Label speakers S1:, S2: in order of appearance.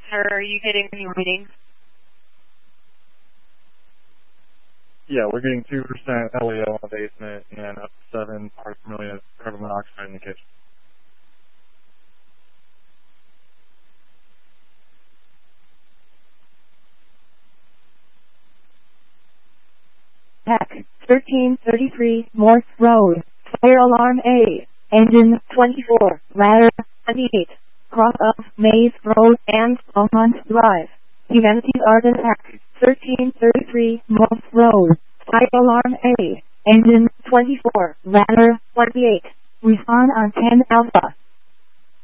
S1: Sir, are you getting any readings?
S2: Yeah, we're getting 2% LEO in the basement and up to 7 parts per million of carbon monoxide in the kitchen.
S3: Heck, 1333 Morse Road, Fire Alarm A, Engine 24, Ladder 28, cross of Maze Road and Beaumont Drive. Humanities Art Attack, 1333 Morse Road, Fire Alarm A, Engine 24, Ladder 28. Respawn on 10 Alpha.